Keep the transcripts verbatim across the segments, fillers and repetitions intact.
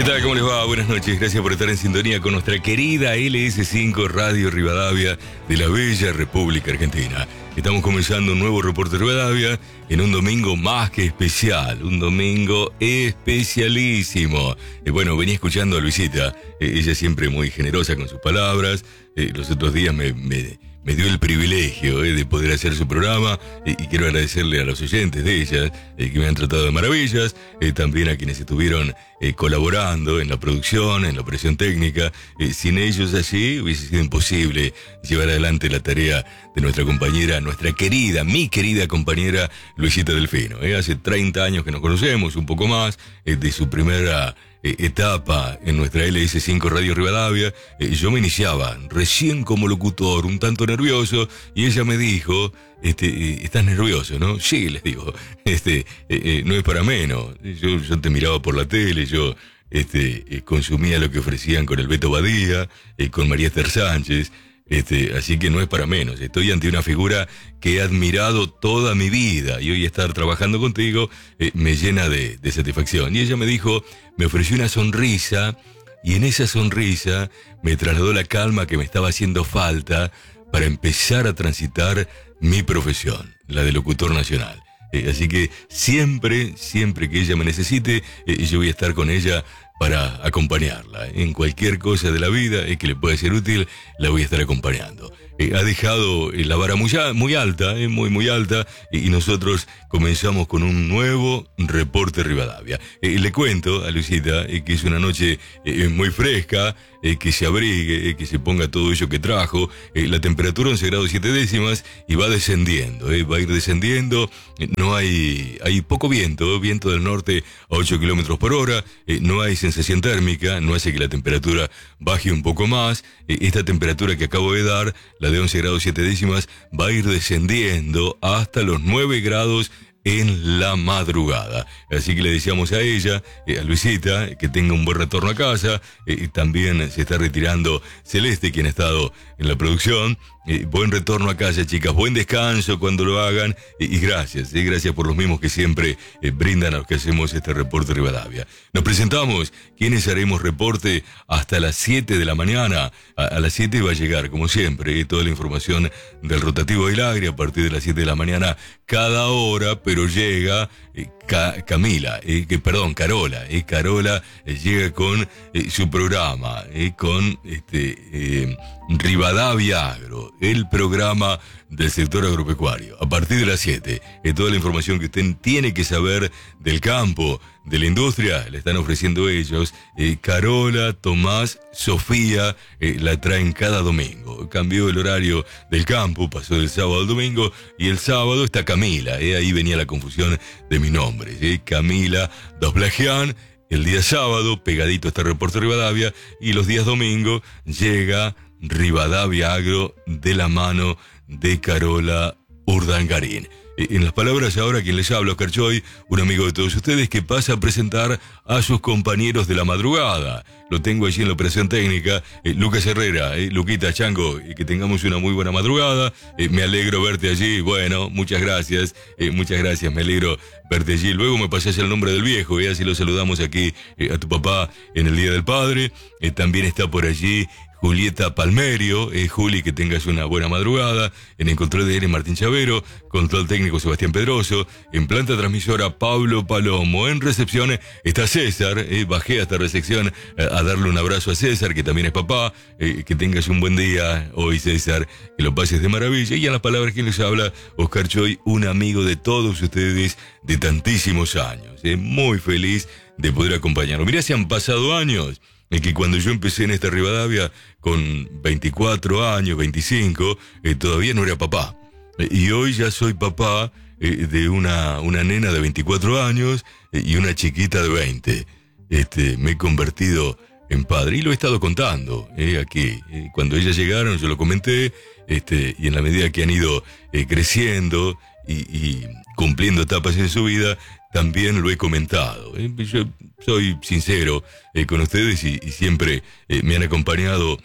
¿Qué tal? ¿Cómo les va? Buenas noches. Gracias por estar en sintonía con nuestra querida L S cinco Radio Rivadavia de la bella República Argentina. Estamos comenzando un nuevo reporte de Rivadavia en un domingo más que especial, un domingo especialísimo. Eh, bueno, venía escuchando a Luisita, eh, ella siempre muy generosa con sus palabras. Eh, los otros días me... me Me dio el privilegio eh, de poder hacer su programa eh, y quiero agradecerle a los oyentes de ella eh, que me han tratado de maravillas, eh, también a quienes estuvieron eh, colaborando en la producción, en la operación técnica. Eh, sin ellos allí hubiese sido imposible llevar adelante la tarea de nuestra compañera, nuestra querida, mi querida compañera Luisita Delfino. Eh, hace treinta años que nos conocemos, un poco más, eh, de su primera etapa en nuestra L S cinco Radio Rivadavia. Eh, yo me iniciaba recién como locutor, un tanto nervioso, y ella me dijo, este, eh, ¿estás nervioso, no? Sí, les digo, este, eh, eh, no es para menos. Yo, yo te miraba por la tele, yo este, eh, consumía lo que ofrecían con el Beto Badía, eh, con María Esther Sánchez. Este, así que no es para menos. Estoy ante una figura que he admirado toda mi vida y hoy estar trabajando contigo eh, me llena de, de satisfacción. Y ella me dijo, me ofreció una sonrisa y en esa sonrisa me trasladó la calma que me estaba haciendo falta para empezar a transitar mi profesión, la de locutor nacional. Eh, así que siempre, siempre que ella me necesite, eh, yo voy a estar con ella para acompañarla. En cualquier cosa de la vida eh, que le pueda ser útil, la voy a estar acompañando. Eh, ha dejado eh, la vara muy, muy alta, eh, muy muy alta, eh, y nosotros comenzamos con un nuevo reporte Rivadavia. Eh, le cuento a Luisita eh, que es una noche eh, muy fresca, eh, que se abrigue, eh, que se ponga todo ello que trajo. Eh, la temperatura once grados siete décimas y va descendiendo, eh, va a ir descendiendo. Eh, no hay, hay poco viento, viento del norte a ocho kilómetros por hora, eh, no hay sensación térmica, no hace que la temperatura baje un poco más. Eh, esta temperatura que acabo de dar, la de once grados siete décimas, va a ir descendiendo hasta los nueve grados en la madrugada. Así que le decíamos a ella, eh, a Luisita, que tenga un buen retorno a casa. Eh, también se está retirando Celeste, quien ha estado en la producción. Eh, buen retorno a casa, chicas, buen descanso cuando lo hagan, eh, y gracias, eh, gracias por los mismos que siempre eh, brindan a los que hacemos este reporte Rivadavia. Nos presentamos, quienes haremos reporte hasta las siete de la mañana. A, a las siete va a llegar, como siempre, eh, toda la información del rotativo del Agri a partir de las siete de la mañana, cada hora, pero llega eh, Ca- Camila, eh, que, perdón, Carola, eh, Carola eh, llega con eh, su programa, eh, con este eh, Rivadavia Agro, el programa del sector agropecuario. A partir de las siete, eh, toda la información que usted tiene que saber del campo, de la industria, la están ofreciendo ellos. Eh, Carola, Tomás, Sofía, eh, la traen cada domingo. Cambió el horario del campo, pasó del sábado al domingo, y el sábado está Camila, eh, ahí venía la confusión de mis nombres, eh, Camila Dosblagian. El día sábado, pegadito está Reporte Rivadavia, y los días domingo llega Rivadavia Agro de la mano de Carola Urdangarín. En las palabras ahora quien les habla, Oscar Choy, un amigo de todos ustedes que pasa a presentar a sus compañeros de la madrugada. Lo tengo allí en la operación técnica, eh, Lucas Herrera, eh, Luquita, Chango, eh, que tengamos una muy buena madrugada. Eh, me alegro verte allí, bueno, muchas gracias, eh, muchas gracias, me alegro verte allí. Luego me pasás el nombre del viejo, eh, así lo saludamos aquí eh, a tu papá en el Día del Padre. Eh, también está por allí Julieta Palmerio, eh, Juli, que tengas una buena madrugada. En el control de aire, Martín Chavero, control técnico Sebastián Pedroso, en planta transmisora Pablo Palomo, en recepción está César, eh, bajé hasta recepción eh, a darle un abrazo a César, que también es papá. Eh, que tengas un buen día hoy, César, que lo pases de maravilla. Y en las palabras que les habla, Oscar Choy, un amigo de todos ustedes de tantísimos años, eh, muy feliz de poder acompañarlo. Mirá, se han pasado años. Es que cuando yo empecé en esta Rivadavia con veinticuatro años, veinticinco, eh, todavía no era papá. Eh, y hoy ya soy papá eh, de una, una nena de veinticuatro años eh, y una chiquita de veinte. Este, me he convertido en padre y lo he estado contando eh, aquí. Eh, cuando ellas llegaron yo lo comenté, este, y en la medida que han ido eh, creciendo y, y cumpliendo etapas en su vida, también lo he comentado. ¿eh? Yo soy sincero eh, con ustedes y, y siempre eh, me han acompañado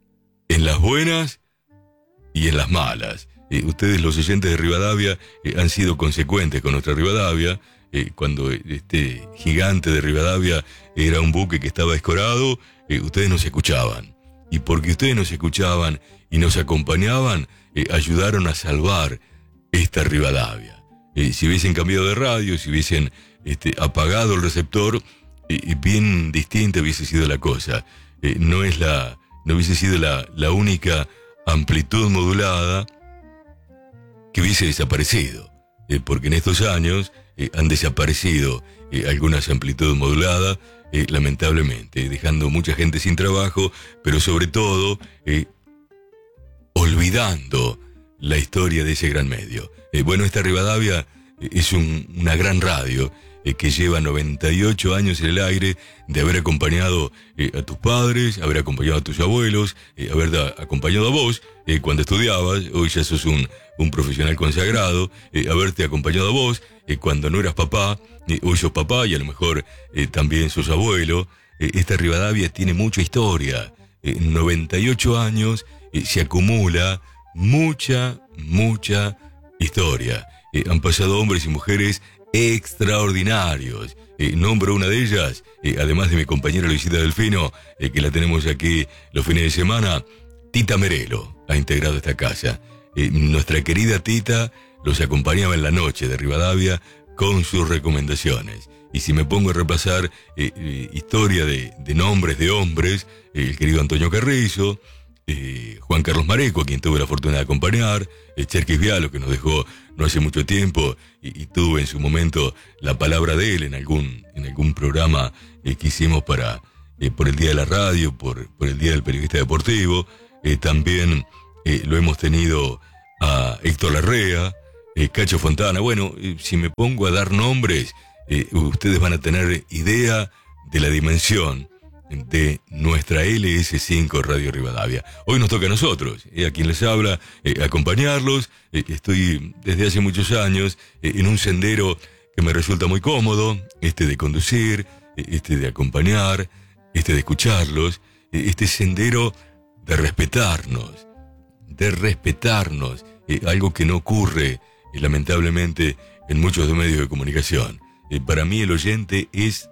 en las buenas y en las malas. Eh, ustedes, los oyentes de Rivadavia, eh, han sido consecuentes con nuestra Rivadavia. eh, cuando este gigante de Rivadavia era un buque que estaba escorado, eh, ustedes nos escuchaban. Y porque ustedes nos escuchaban y nos acompañaban, eh, ayudaron a salvar esta Rivadavia. Eh, si hubiesen cambiado de radio, si hubiesen este, apagado el receptor, eh, bien distinta hubiese sido la cosa. Eh, no es la, no hubiese sido la, la única amplitud modulada que hubiese desaparecido, eh, porque en estos años eh, han desaparecido eh, algunas amplitudes moduladas, eh, lamentablemente, dejando mucha gente sin trabajo, pero sobre todo eh, olvidando la historia de ese gran medio. Eh, bueno, esta Rivadavia eh, es un, una gran radio eh, que lleva noventa y ocho años en el aire, de haber acompañado eh, a tus padres, haber acompañado a tus abuelos, eh, haber da, acompañado a vos eh, cuando estudiabas. Hoy ya sos un, un profesional consagrado, eh, haberte acompañado a vos eh, cuando no eras papá, eh, hoy sos papá y a lo mejor eh, también sos abuelo. Eh, esta Rivadavia tiene mucha historia. Eh, noventa y ocho años eh, se acumula mucha, mucha historia. Eh, han pasado hombres y mujeres extraordinarios. Eh, nombro una de ellas, eh, además de mi compañera Luisita Delfino, eh, que la tenemos aquí los fines de semana. Tita Merelo ha integrado esta casa. Eh, nuestra querida Tita los acompañaba en la noche de Rivadavia con sus recomendaciones. Y si me pongo a repasar eh, eh, historia de, de nombres de hombres, eh, el querido Antonio Carrizo, eh, Juan Carlos Mareco, a quien tuve la fortuna de acompañar, eh, Cherkis Vialo, que nos dejó no hace mucho tiempo, y, y tuve en su momento la palabra de él en algún, en algún programa eh, que hicimos para, eh, por el Día de la Radio, por, por el Día del Periodista Deportivo. Eh, también eh, lo hemos tenido a Héctor Larrea, eh, Cacho Fontana. Bueno, eh, si me pongo a dar nombres, eh, ustedes van a tener idea de la dimensión de nuestra L S cinco Radio Rivadavia. Hoy nos toca a nosotros, eh, a quien les habla, eh, acompañarlos. Eh, estoy desde hace muchos años eh, en un sendero que me resulta muy cómodo, este de conducir, eh, este de acompañar, este de escucharlos, eh, este sendero de respetarnos, de respetarnos, eh, algo que no ocurre eh, lamentablemente en muchos de medios de comunicación. Eh, para mí el oyente es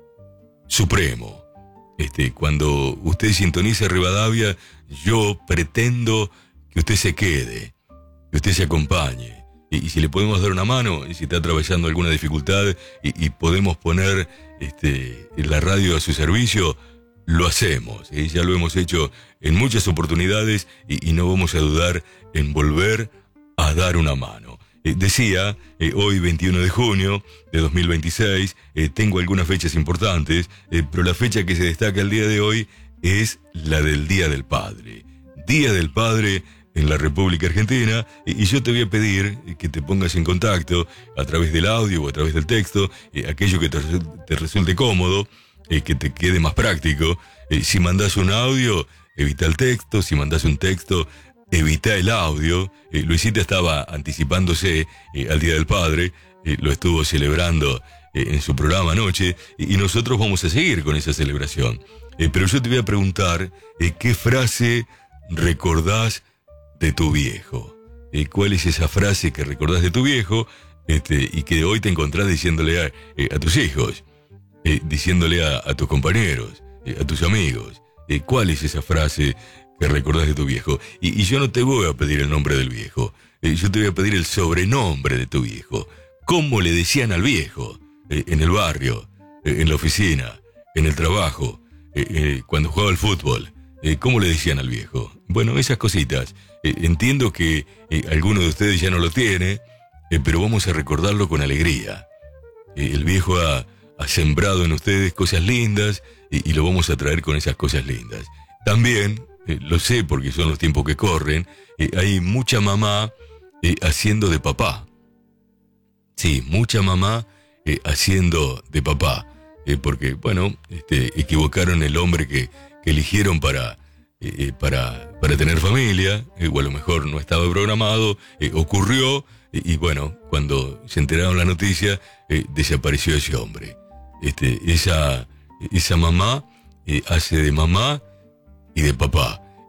supremo. Este, cuando usted sintoniza Rivadavia, yo pretendo que usted se quede, que usted se acompañe. Y, y si le podemos dar una mano, y si está atravesando alguna dificultad y, y podemos poner este, la radio a su servicio, lo hacemos. ¿eh? Ya lo hemos hecho en muchas oportunidades y, y no vamos a dudar en volver a dar una mano. Eh, decía, eh, hoy veintiuno de junio de dos mil veintiséis, eh, tengo algunas fechas importantes, eh, pero la fecha que se destaca el día de hoy es la del Día del Padre. Día del Padre en la República Argentina, eh, y yo te voy a pedir que te pongas en contacto a través del audio o a través del texto, eh, aquello que te, te resulte cómodo, eh, que te quede más práctico. Eh, si mandás un audio, evita el texto. Si mandás un texto, evita el audio. Eh, Luisita estaba anticipándose eh, al Día del Padre, eh, lo estuvo celebrando eh, en su programa anoche, y, y nosotros vamos a seguir con esa celebración. Eh, pero yo te voy a preguntar, eh, ¿qué frase recordás de tu viejo? Eh, ¿Cuál es esa frase que recordás de tu viejo este, y que hoy te encontrás diciéndole a, eh, a tus hijos, eh, diciéndole a, a tus compañeros, eh, a tus amigos? Eh, ¿Cuál es esa frase que recordás de tu viejo? Y, y yo no te voy a pedir el nombre del viejo, eh, yo te voy a pedir el sobrenombre de tu viejo. ¿Cómo le decían al viejo? Eh, en el barrio, eh, en la oficina, en el trabajo, eh, eh, cuando jugaba al fútbol. Eh, ¿Cómo le decían al viejo? Bueno, esas cositas. Eh, entiendo que eh, alguno de ustedes ya no lo tiene, eh, pero vamos a recordarlo con alegría. Eh, el viejo ha, ha sembrado en ustedes cosas lindas y, y lo vamos a traer con esas cosas lindas. También, eh, lo sé porque son los tiempos que corren, eh, hay mucha mamá eh, haciendo de papá. Sí, mucha mamá eh, haciendo de papá. Eh, porque, bueno, este, equivocaron el hombre que, que eligieron para, eh, para, para tener familia, eh, o a lo mejor no estaba programado, eh, ocurrió, y, y bueno, cuando se enteraron la noticia, eh, desapareció ese hombre. Este, esa, esa mamá eh, hace de mamá y de papá.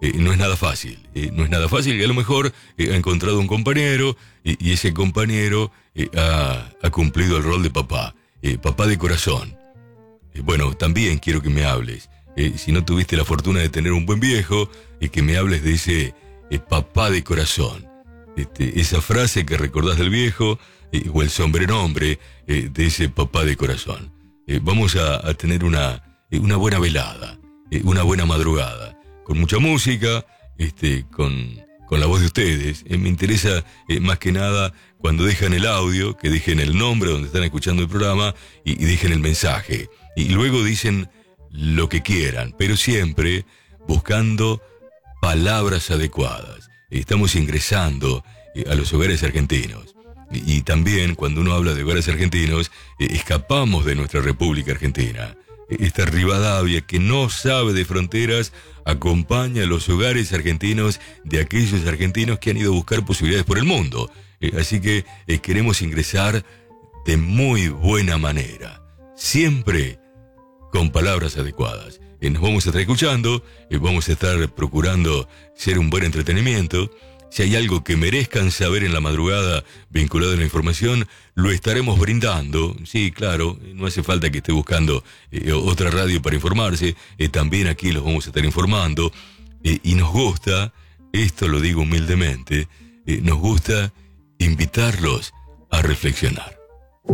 eh, no es nada fácil. Eh, no es nada fácil y a lo mejor eh, ha encontrado un compañero eh, y ese compañero eh, ha, ha cumplido el rol de papá, eh, papá de corazón. Eh, bueno, también quiero que me hables. Eh, si no tuviste la fortuna de tener un buen viejo, eh, que me hables de ese eh, papá de corazón. Este, esa frase que recordás del viejo eh, o el sobrenombre eh, de ese papá de corazón. Eh, vamos a, a tener una, eh, una buena velada, eh, una buena madrugada, con mucha música, este, con, con la voz de ustedes. Eh, me interesa eh, más que nada cuando dejan el audio, que dejen el nombre donde están escuchando el programa y, y dejen el mensaje. Y luego dicen lo que quieran, pero siempre buscando palabras adecuadas. Estamos ingresando eh, a los hogares argentinos. Y, y también, cuando uno habla de hogares argentinos, eh, escapamos de nuestra República Argentina. Esta Rivadavia, que no sabe de fronteras, acompaña a los hogares argentinos de aquellos argentinos que han ido a buscar posibilidades por el mundo. Eh, así que eh, queremos ingresar de muy buena manera. Siempre con palabras adecuadas. Eh, nos vamos a estar escuchando, eh, vamos a estar procurando ser un buen entretenimiento. Si hay algo que merezcan saber en la madrugada vinculado a la información, lo estaremos brindando. Sí, claro, no hace falta que esté buscando eh, otra radio para informarse. Eh, también aquí los vamos a estar informando. Eh, y nos gusta, esto lo digo humildemente, eh, nos gusta invitarlos a reflexionar.